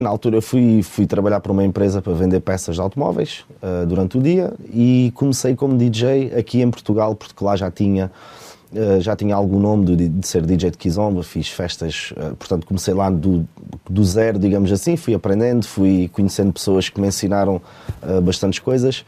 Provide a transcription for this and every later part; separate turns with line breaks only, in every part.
Na altura eu fui trabalhar para uma empresa para vender peças de automóveis durante o dia e comecei como DJ aqui em Portugal, porque lá já tinha algum nome de ser DJ de Kizomba, fiz festas, portanto comecei lá do zero, digamos assim, fui aprendendo, fui conhecendo pessoas que me ensinaram bastantes coisas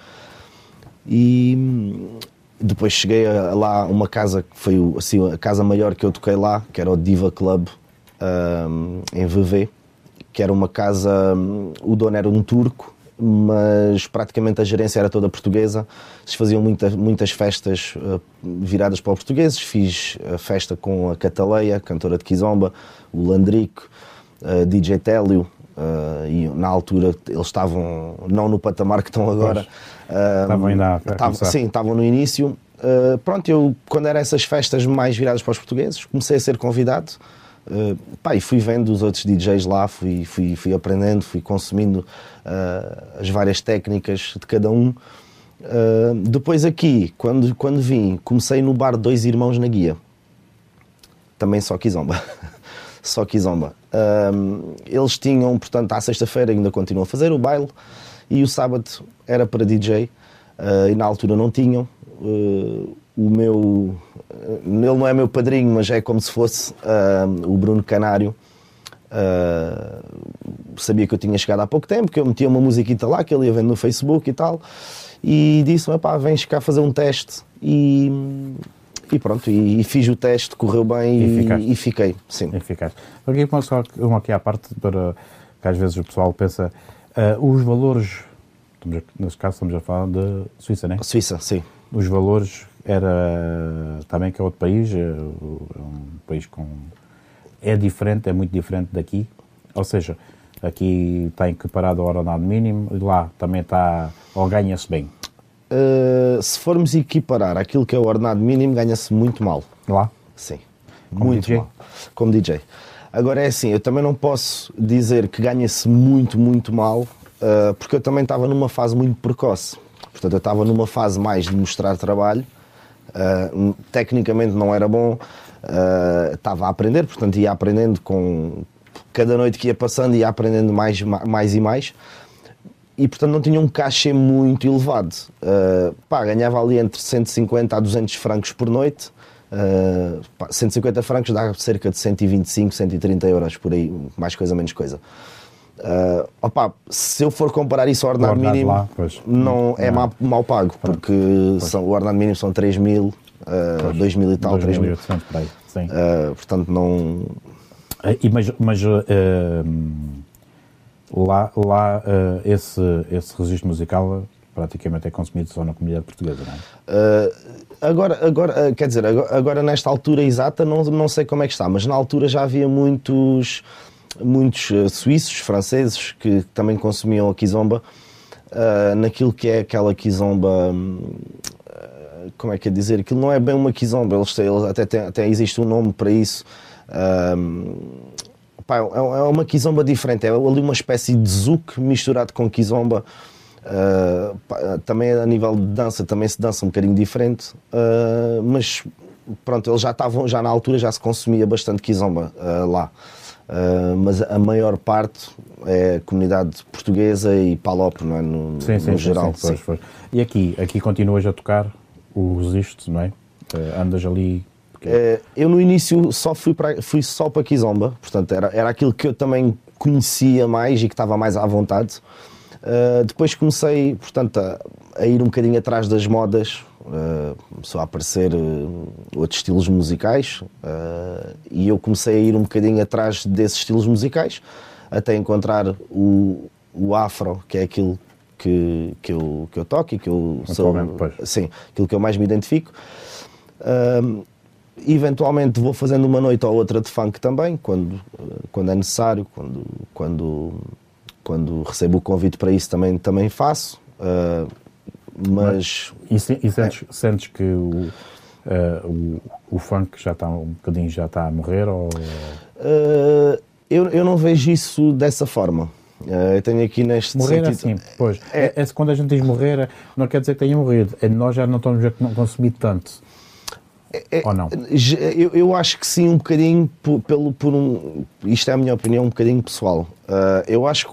e depois cheguei a lá uma casa que foi assim, a casa maior que eu toquei lá, que era o Diva Club em VV, que era uma casa, o dono era um turco, mas praticamente a gerência era toda portuguesa. Eles faziam muitas festas viradas para os portugueses. Fiz a festa com a Cataleia, cantora de Kizomba, o Landrico, DJ Télio, e na altura eles estavam não no patamar que estão agora.
Estavam ainda
sim, estavam no início. Pronto, eu quando eram essas festas mais viradas para os portugueses, comecei a ser convidado. E fui vendo os outros DJs lá, fui aprendendo, fui consumindo as várias técnicas de cada um. Depois aqui, quando vim, comecei no bar Dois Irmãos na Guia. Também só Kizomba. Só Kizomba. Eles tinham, portanto, à sexta-feira ainda continuam a fazer o baile e o sábado era para DJ e na altura não tinham. Ele não é meu padrinho, mas é como se fosse o Bruno Canário. Sabia que eu tinha chegado há pouco tempo, que eu metia uma musiquita lá, que ele ia vendo no Facebook e tal, e disse-me, vens cá fazer um teste, e pronto, e fiz o teste, correu bem e fiquei, sim.
E ficaste. Aqui uma aqui à parte, para que às vezes o pessoal pensa, os valores, neste caso estamos a falar de Suíça, não é?
Suíça, sim.
Os valores era também que é outro país, um país é diferente, é muito diferente daqui, ou seja, aqui está equiparado ao ordenado mínimo e lá também está, ou ganha-se bem?
Se formos equiparar aquilo que é o ordenado mínimo, ganha-se muito mal.
Lá?
Sim,
como
muito
DJ?
Mal, como DJ. Agora é assim, eu também não posso dizer que ganha-se muito, muito mal, porque eu também estava numa fase muito precoce. Portanto, eu estava numa fase mais de mostrar trabalho, tecnicamente não era bom, estava a aprender, portanto ia aprendendo com cada noite que ia passando, ia aprendendo mais e mais, e portanto não tinha um cachê muito elevado. Ganhava ali entre 150 a 200 francos por noite, 150 francos dá cerca de 125, 130 euros por aí, mais coisa, menos coisa. Se eu for comparar isso ao ordenado mínimo, lá, não é mal pago, porque o ordenado mínimo são 3.000, 2.000 e tal, 3.000. Portanto, não.
Mas lá esse registro musical praticamente é consumido só na comunidade portuguesa, não é?
Agora, quer dizer, agora nesta altura exata, não sei como é que está, mas na altura já havia muitos suíços, franceses, que também consumiam a Kizomba, naquilo que é aquela Kizomba, como é que é dizer, aquilo não é bem uma Kizomba, eles até existe um nome para isso, é uma Kizomba diferente, é ali uma espécie de zouk misturado com Kizomba. Também a nível de dança também se dança um bocadinho diferente, mas pronto, eles já na altura já se consumia bastante Kizomba lá. Mas a maior parte é comunidade portuguesa e Palop, não é? No geral.
Sim. E aqui continuas a tocar o registro, não é? Andas ali...
Eu no início fui só para Kizomba, portanto era aquilo que eu também conhecia mais e que estava mais à vontade. Depois comecei, portanto, a ir um bocadinho atrás das modas, começou a aparecer outros estilos musicais, e eu comecei a ir um bocadinho atrás desses estilos musicais, até encontrar o afro, que é aquilo que eu toco e que eu sou, sim, aquilo que eu mais me identifico. Eventualmente vou fazendo uma noite ou outra de funk também, quando é necessário, quando recebo o convite para isso também faço, mas...
E sentes que o funk já está um bocadinho a morrer? Ou...
Eu não vejo isso dessa forma. Eu tenho aqui neste
morrer
sentido...
assim, pois. Quando a gente diz morrer, não quer dizer que tenha morrido. Nós já não estamos a consumir tanto. Ou não?
Eu acho que sim, um bocadinho, isto é a minha opinião, um bocadinho pessoal. Eu acho que